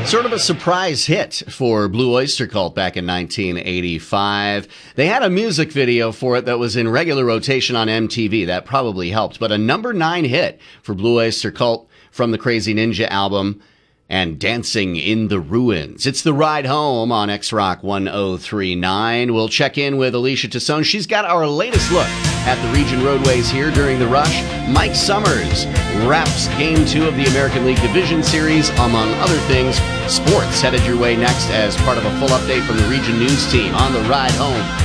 Sort of a surprise hit for Blue Oyster Cult back in 1985. They had a music video for it that was in regular rotation on MTV. That probably helped. But a number 9 hit for Blue Oyster Cult from the Crazy Ninja album and Dancing in the Ruins. It's The Ride Home on X-Rock 1039. We'll check in with Alicia Tassone. She's got our latest look at the region roadways here during the rush. Mike Summers wraps Game 2 of the American League Division Series, among other things. Sports headed your way next as part of a full update from the region news team on The Ride Home.